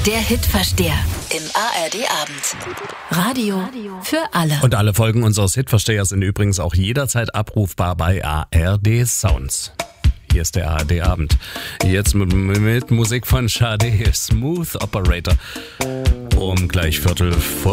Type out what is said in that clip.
Der Hitversteher im ARD-Abend. Radio für alle. Und alle Folgen unseres Hitverstehers sind übrigens auch jederzeit abrufbar bei ARD Sounds. Hier ist der ARD-Abend. Jetzt mit Musik von Sade, Smooth Operator. Um gleich 15:45.